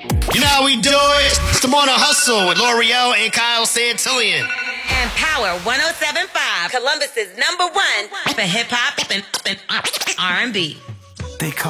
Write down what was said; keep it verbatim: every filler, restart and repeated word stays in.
You know how we do it? It's the Morning Hustle with L'Oreal and Kyle Santillian. And Power one oh seven point five, Columbus's number one for hip hop and R and B. They call